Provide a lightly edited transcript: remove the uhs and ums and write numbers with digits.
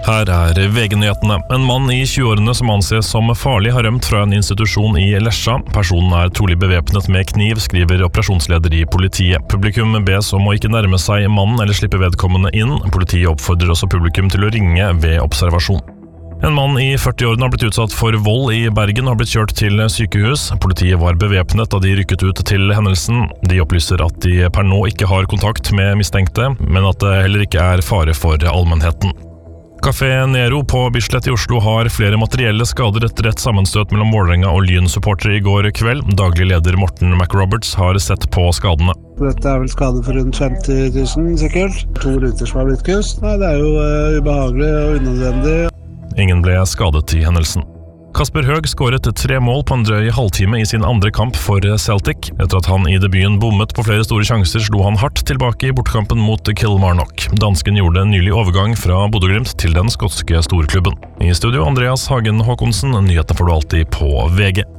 Her VG-nyhetene. En mann i 20-årene som anses som farlig har rømt fra en institusjon i Lesja. Personen trolig bevæpnet med kniv, skriver operasjonsleder i politiet. Publikum bes om å ikke nærme seg mannen eller slippe vedkommende inn. Politiet oppfordrer også publikum til å ringe ved observasjon. En mann i 40-årene har blitt utsatt for vold i Bergen og har blitt kjørt til sykehus. Politiet var bevæpnet da de rykket ut til hendelsen. De opplyser at de per nå ikke har kontakt med mistenkte, men at det heller ikke er fare for allmennheten. Café Nero på Bislett i Oslo har flere materielle skader etter et sammenstøt mellom Vålerenga og Lyn-supportere i går kveld. Daglig leder Morten McRoberts har sett på skadene. Dette vel skade for rundt 50 000 sikkert. 2 ruter som har blitt kust. Nei, det jo ubehagelig og unødvendig. Ingen ble skadet i hendelsen. Kasper Høeg skåret 3 mål på en drøy halvtime i sin andre kamp for Celtic. Etter at han i debuten bommet på flere store sjanser, slo han hardt tilbake i bortekampen mot Kilmarnock. Dansken gjorde en nylig overgang fra Bodø/Glimt til den skotske storklubben. I studio Andreas Hagen Håkonsen, nyhetene får du alltid på VG.